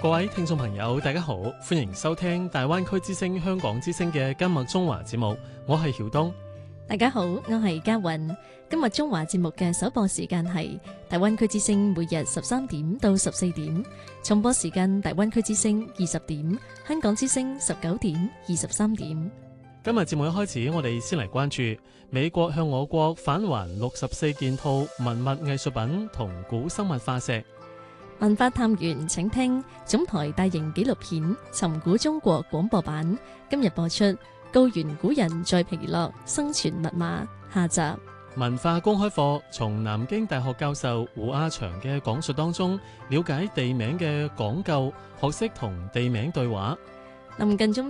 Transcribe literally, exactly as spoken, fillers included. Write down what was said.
各位聽眾朋友，大家好，歡迎收聽大灣區之聲香港之聲嘅今日中華節目，我係曉東。 大家好，我係嘉韻。今日中華節目嘅首播時間係大灣區之聲，每日十三點到十四點；重播時間大灣區之聲二十點，香港之聲十九點、二十三點。 今日節目一開始，我哋先嚟關注美國向我國返還六十四件套文物藝術品同古生物化石。 文化探員請聽總台大型紀錄片《尋古中國》廣播版，今日播出《告原古人在皮諾生存密碼》下集。 文化公開課從南京大學教授胡亞祥嘅講述當中，了解地名嘅講究，學識同地名對話。 臨近中